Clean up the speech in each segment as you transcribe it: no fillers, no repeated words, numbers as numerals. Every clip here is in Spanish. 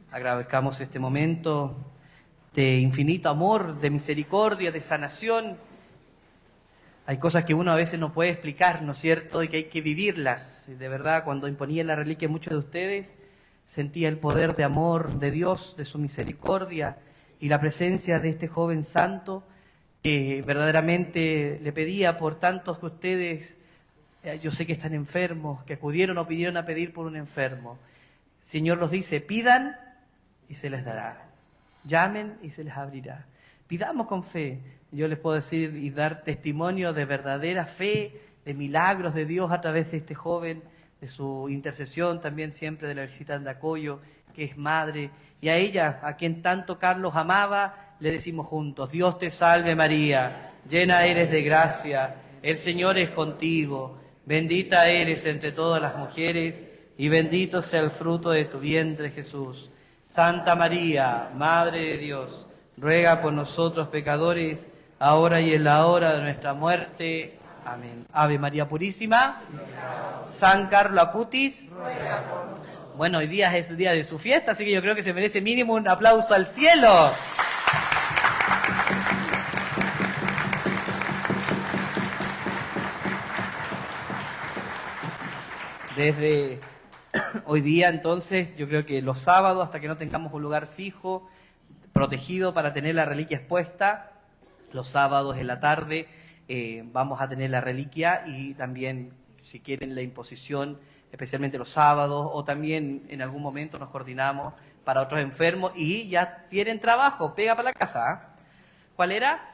Agradezcamos este momento de infinito amor, de misericordia, de sanación. Hay cosas que uno a veces no puede explicar, ¿no es cierto? Y que hay que vivirlas. De verdad, cuando imponía la reliquia, muchos de ustedes sentía el poder de amor de Dios, de su misericordia y la presencia de este joven santo que verdaderamente le pedía por tantos que ustedes, yo sé que están enfermos, que acudieron o pidieron a pedir por un enfermo. El Señor los dice, pidan y se les dará. Llamen y se les abrirá. Pidamos con fe. Yo les puedo decir y dar testimonio de verdadera fe, de milagros de Dios a través de este joven, de su intercesión también siempre de la visita de Andacollo, que es madre. Y a ella, a quien tanto Carlos amaba, le decimos juntos, Dios te salve María, llena eres de gracia, el Señor es contigo, bendita eres entre todas las mujeres y bendito sea el fruto de tu vientre Jesús. Santa María, Madre de Dios, ruega por nosotros pecadores, ahora y en la hora de nuestra muerte. Amén. Ave María Purísima, San Carlo Acutis, ruega por nosotros. Bueno, hoy día es el día de su fiesta, así que yo creo que se merece mínimo un aplauso al cielo. Desde hoy día, entonces, yo creo que los sábados, hasta que no tengamos un lugar fijo, protegido para tener la reliquia expuesta, los sábados en la tarde vamos a tener la reliquia y también, si quieren, la imposición, especialmente los sábados, o también en algún momento nos coordinamos para otros enfermos y ya tienen trabajo, pega para la casa. ¿Eh? ¿Cuál era?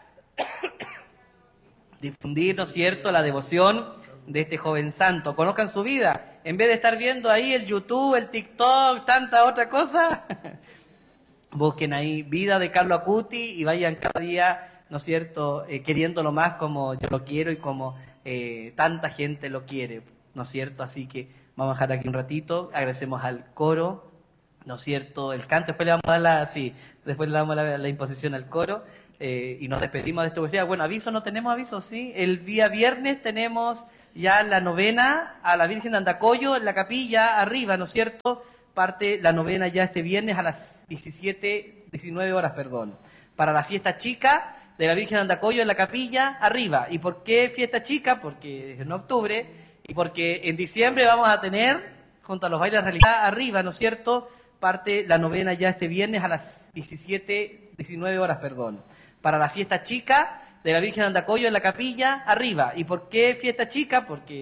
Difundir, ¿no es cierto?, la devoción de este joven santo. Conozcan su vida. En vez de estar viendo ahí el YouTube, el TikTok, tanta otra cosa, busquen ahí Vida de Carlo Acutis y vayan cada día, ¿no es cierto?, queriéndolo más como yo lo quiero y como tanta gente lo quiere, ¿no es cierto? Así que vamos a dejar aquí un ratito, agradecemos al coro, ¿no es cierto?, el canto, después le vamos a dar después le damos la imposición al coro y nos despedimos de esto. Bueno, aviso, no tenemos aviso, ¿sí? El día viernes tenemos ya la novena a la Virgen de Andacollo en la capilla arriba, ¿no es cierto? Parte la novena ya este viernes a las 19 horas, para la fiesta chica de la Virgen de Andacollo en la capilla arriba. ¿Y por qué fiesta chica? Porque es en octubre y porque en diciembre vamos a tener, junto a los bailes realizados arriba, ¿no es cierto? Parte la novena ya este viernes a las 19 horas, para la fiesta chica de la Virgen de Andacollo en la capilla arriba. ¿Y por qué fiesta chica? Porque